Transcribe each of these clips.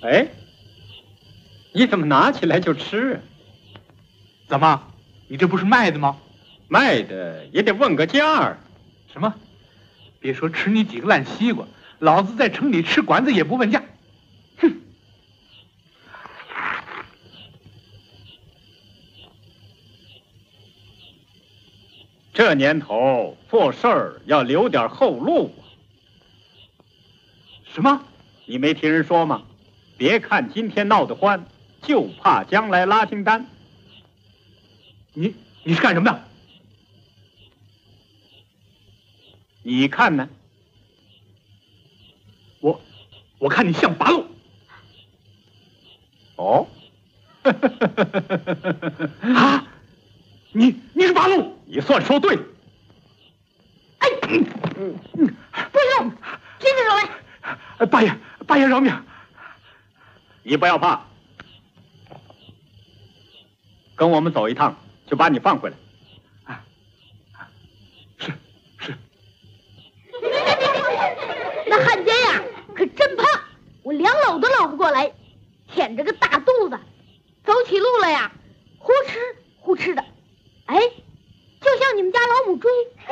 哎，你怎么拿起来就吃啊？ 怎么，你这不是卖的吗？ 卖的也得问个价儿。 什么？别说吃你几个烂西瓜，老子在城里吃馆子也不问价。哼！ 这年头做事儿要留点后路啊。 什么？ 你没听人说吗？别看今天闹得欢，就怕将来拉清单。 你是干什么的？ 你看呢？ 我看你像八路。 哦， 啊，你是八路， 你算说对了。 哎，不行，举起手来！ 八爷饶命！ 你不要怕，跟我们走一趟，就把你放回来。 是。 那汉奸呀，可真胖，我2篓都捞不过来，舔着个大肚子，走起路来呀，呼哧呼哧的，哎，就像你们家老母猪。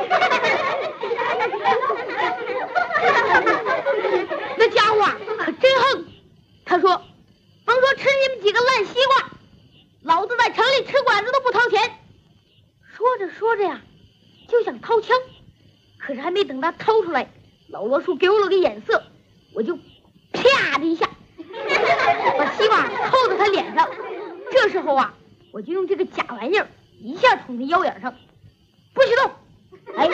那家伙啊，可真横。他说，甭说吃你们几个烂西瓜，老子在城里吃馆子都不掏钱。说着说着呀，就想掏枪，可是还没等他掏出来，老罗叔给我了个眼色，我就啪的一下把西瓜扣在他脸上。这时候啊，我就用这个假玩意儿一下捅他腰眼上，不许动！哎，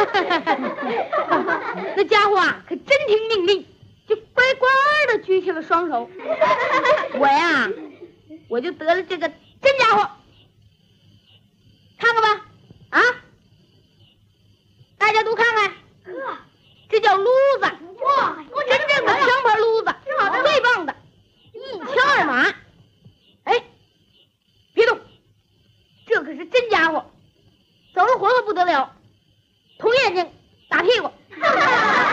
那家伙啊可真听命令，就乖乖的举起了双手。我呀，我就得了这个真家伙，看看吧，啊，大家都看看，这叫撸子，哇，真正的枪牌撸子，最棒的，一枪2马。哎，别动，这可是真家伙，走了活了不得了，捅眼睛，打屁股。